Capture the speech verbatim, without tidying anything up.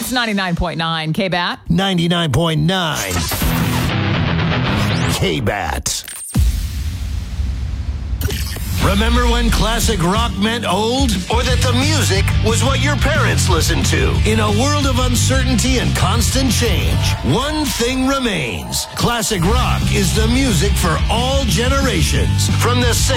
It's ninety-nine point nine K-B A T. ninety-nine point nine K-B A T. Remember when classic rock meant old? Or that the music was what your parents listened to? In a world of uncertainty and constant change, one thing remains. Classic rock is the music for all generations. From the